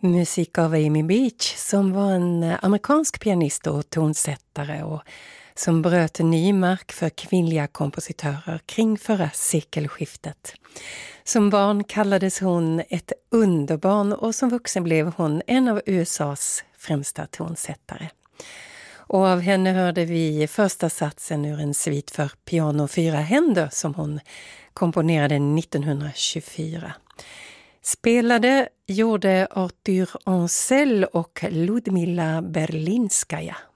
Musik av Amy Beach, som var en amerikansk pianist och tonsättare och som bröt ny mark för kvinnliga kompositörer kring förra sekelskiftet. Som barn kallades hon ett underbarn och som vuxen blev hon en av USAs främsta tonsättare. Och av henne hörde vi första satsen ur en svit för piano 4 händer som hon komponerade 1924. Spelade gjorde Arthur Ansel och Ludmila Berlinskaja.